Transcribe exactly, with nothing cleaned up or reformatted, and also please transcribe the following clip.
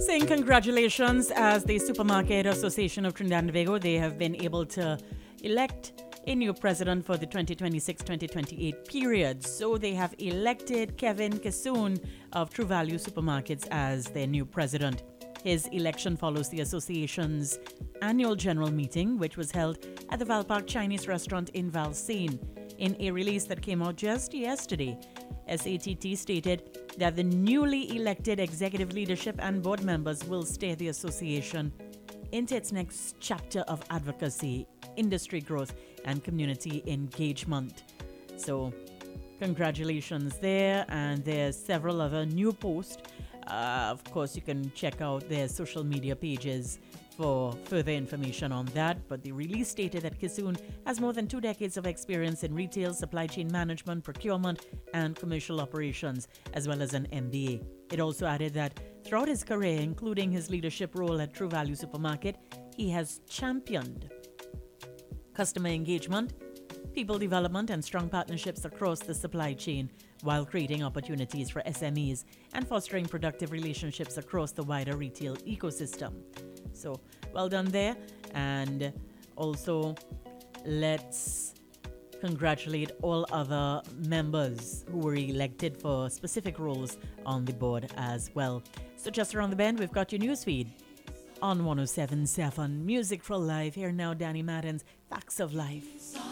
saying congratulations as the Supermarket Association of Trinidad and Tobago. They have been able to elect a new president for the twenty twenty-six twenty twenty-eight period. So they have elected Kevin Kissoon of True Value Supermarkets as their new president. His election follows the association's annual general meeting, which was held at the Val Park Chinese restaurant in Valsane. In a release that came out just yesterday, S A T T stated that the newly elected executive leadership and board members will steer the association into its next chapter of advocacy, industry growth, and community engagement. So, congratulations there, and there's several other new posts. Uh, of course, you can check out their social media pages for further information on that, but the release stated that Kissoon has more than two decades of experience in retail, supply chain management, procurement, and commercial operations, as well as an M B A. It also added that throughout his career, including his leadership role at True Value Supermarket, he has championed customer engagement, people development, and strong partnerships across the supply chain, while creating opportunities for S M Es and fostering productive relationships across the wider retail ecosystem. So, well done there. And also, let's congratulate all other members who were elected for specific roles on the board as well. So, just around the bend, we've got your newsfeed on one oh seven point seven Music for Life. Here now, Danny Madden's Facts of Life.